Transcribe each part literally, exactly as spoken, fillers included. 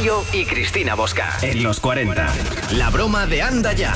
Mario y Cristina Bosca. En los cuarenta. La broma de Anda Ya.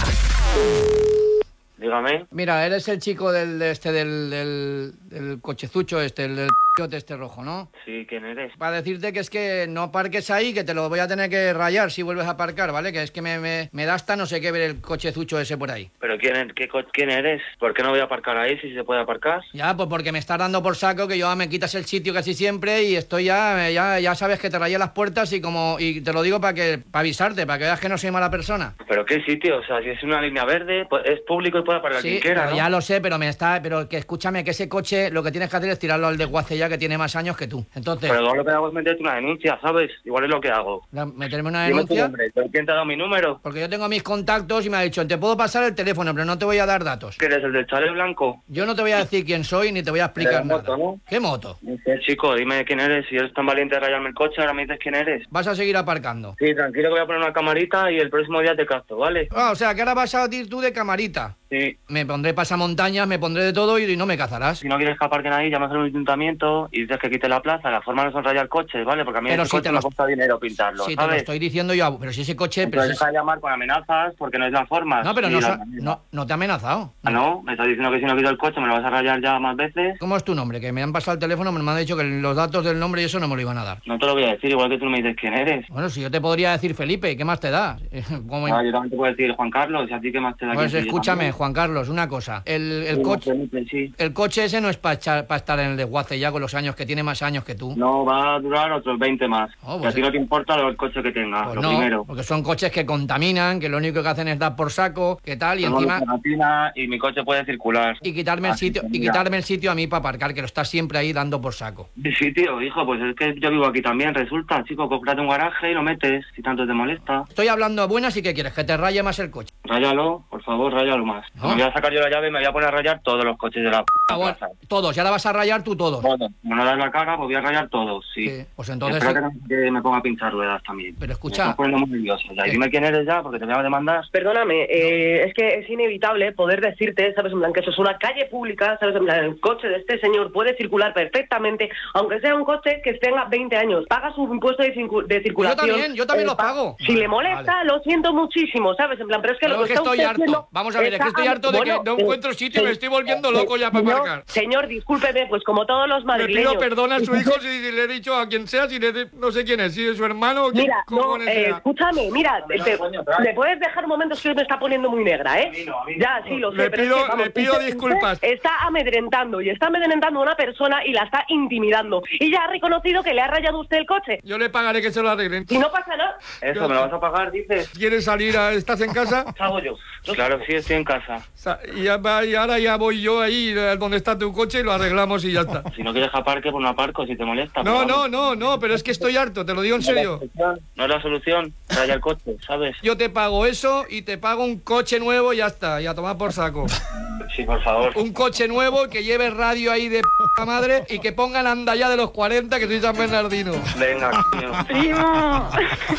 Dígame. Mira, eres el chico del de este del, del, del cochezucho este, el del p***ote este rojo, ¿no? Sí, ¿quién eres? Para decirte que es que no aparques ahí, que te lo voy a tener que rayar si vuelves a aparcar, ¿vale? Que es que me, me, me da hasta no sé qué ver el cochezucho ese por ahí. ¿Pero quién, qué, quién eres? ¿Por qué no voy a aparcar ahí si se puede aparcar? Ya, pues porque me estás dando por saco que yo me quitas el sitio casi siempre y estoy ya, ya, ya sabes que te rayé las puertas y como y te lo digo para que para avisarte, para que veas que no soy mala persona. ¿Pero qué sitio? O sea, si es una línea verde, pues es público y puede aparcar Sí, quien quiera, ¿no? Ya lo sé, pero me está, pero que escúchame que ese coche lo que tienes que hacer es tirarlo al desguace ya que tiene más años que tú. Entonces, pero lo que hago es meterte una denuncia, ¿sabes? Igual es lo que hago. La, meterme una Dime tu denuncia. nombre. ¿Quién te ha dado mi número? Porque yo tengo mis contactos y me ha dicho, te puedo pasar el teléfono, pero no te voy a dar datos. ¿Que eres el del chalet blanco? Yo no te voy a decir quién soy ni te voy a explicar ¿De la nada. moto, no? ¿Qué moto? Sí, chico, dime quién eres. Si eres tan valiente de rayarme el coche, ahora me dices quién eres. Vas a seguir aparcando. Sí, tranquilo que voy a poner una camarita y el próximo día te capto, ¿vale? Ah, o sea, que ahora vas a ir tú de camarita. Sí. Me pondré pasamontañas, me pondré de todo y no me cazarás. Si no quieres que aparquen ahí, llamas al ayuntamiento y dices que quite la plaza. La forma no son rayar coches, ¿vale? Porque a mí Pero ese si coche te me lo- cuesta dinero pintarlo, Sí, te ¿sabes? lo estoy diciendo yo, pero si ese coche... Pero Pero si deja es- de llamar con amenazas porque no es la forma. No, pero ni no, la sa- manera. no, no te ha amenazado. Ah, ¿no? Me estás diciendo que si no quito el coche me lo vas a rayar ya más veces. ¿Cómo es tu nombre? Que me han pasado el teléfono, me han dicho que los datos del nombre y eso no me lo iban a dar. No te lo voy a decir, igual que tú no me dices quién eres. Bueno, si yo te podría decir Felipe, ¿qué más te da? Como- Ah, yo también te puedo decir Juan Carlos, y a ti qué más te da. Pues quién soy yo escúchame, también. Juan Carlos, una cosa. El, el Sí, coche... Felipe, sí. El coche ese no es para estar en el desguace ya con los años, que tiene más años que tú. No, va a durar otros veinte más. Oh, Que pues a ti no te importa lo- el coche que tenga, Pues lo no, primero. porque son coches que contaminan, que lo único que hacen es dar por saco, que tal, y Tengo encima... gasolina y mi coche puede circular. Y quitarme el Así sitio que y mira. quitarme el sitio a mí para aparcar, que lo estás siempre ahí dando por saco. Sí, tío, hijo, pues es que yo vivo aquí también, resulta, chico, cómprate un garaje y lo metes, si tanto te molesta. Estoy hablando a buenas y ¿qué quieres? Que te raye más el coche. Ráyalo, por favor, ráyalo más. No. Me voy a sacar yo la llave y me voy a poner a rayar todos los coches de la p*** Ah, bueno, plaza. todos, ya la vas a rayar tú todos. Todos. Como no das la cara, pues voy a rayar todos, sí. Sí, pues entonces Espero sí. que, no- que me ponga a pinchar ruedas también. Pero Me escucha, estás poniendo muy nervioso. Ya, y Sí. dime quién eres ya, porque te voy a demandar. Perdóname, eh, es que es inevitable poder decirte, ¿sabes? En plan, que eso es una calle pública, ¿sabes? En plan, el coche de este señor puede circular perfectamente, aunque sea un coche que tenga veinte años. Paga su impuesto de, circu- de circulación. Yo también, yo también Eh, lo pa- pago. Si Vale, le molesta, vale. lo siento muchísimo, ¿sabes? En plan, pero es que Pero lo es que que está estoy usted harto. haciendo Vamos a ver, es que está- estoy harto de que bueno, no eh, encuentro sitio y me eh, estoy volviendo eh, loco ya para señor- aparcar. Señor, discúlpeme, pues como todos los Le madrileños. pido perdón a su hijo si, si le he dicho a quien sea, si le he- no sé quién es, si es su hermano o quién Mira, no, cojones eh, sea. escúchame, mira, No, te, coño, trae. ¿me puedes dejar un momento? Es que me está poniendo muy negra, ¿eh? A mí no, a mí no. Ya, sí, lo sé. Le pero es pido- que, vamos, le pido usted- disculpas. usted Está amedrentando y está amedrentando a una persona y la está intimidando. Y ya ha reconocido que le ha rayado usted el coche. Yo le pagaré que se lo arreglen. Y no pasa nada. Eso, ¿me lo vas a pagar, dices? ¿Quieres salir? A, ¿Estás en casa? ¿Qué hago yo? Claro, sí, estoy en casa. Sa- Y, ya va- y ahora ya voy yo ahí eh, donde está tu coche y lo arreglamos y ya está. Si no quieres que aparque, pues no aparco, si te molesta. No, pues no, vamos. no, no, pero es que estoy harto, te lo digo en serio. No es la solución, raya el coche, ¿sabes? Yo te pago eso y te pago un coche nuevo y ya está, y a tomar por saco. Sí, por favor. Un coche nuevo que lleve radio ahí de p madre y que pongan anda ya de los cuarenta, que soy San Bernardino. Venga, coño. Primo,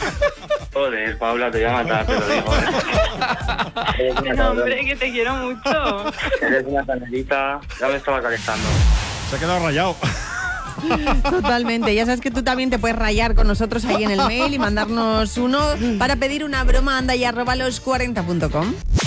Joder, Paula, te voy a matar, te lo digo. ¿eh? Eres una no, cabrona. hombre, que te quiero mucho. Eres una canelita. Ya me estaba calentando. Se ha quedado rayado. Totalmente, ya sabes que tú también te puedes rayar con nosotros ahí en el mail y mandarnos uno para pedir una broma anda y arroba los cuarenta punto com.